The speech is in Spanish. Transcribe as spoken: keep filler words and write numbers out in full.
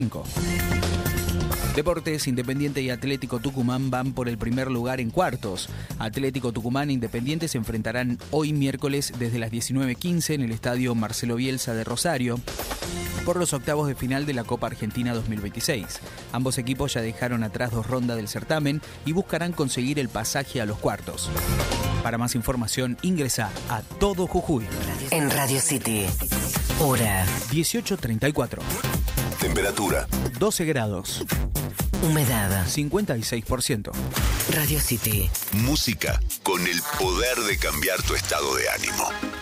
Deportes, Independiente y Atlético Tucumán van por el primer lugar en cuartos. Atlético Tucumán e Independiente se enfrentarán hoy miércoles desde las diecinueve quince en el estadio Marcelo Bielsa de Rosario por los octavos de final de la Copa Argentina dos mil veintiséis. Ambos equipos ya dejaron atrás dos rondas del certamen y buscarán conseguir el pasaje a los cuartos. Para más información, ingresa a Todo Jujuy. En Radio City, hora dieciocho treinta y cuatro. Temperatura doce grados. Humedad cincuenta y seis por ciento. Radio City. Música con el poder de cambiar tu estado de ánimo.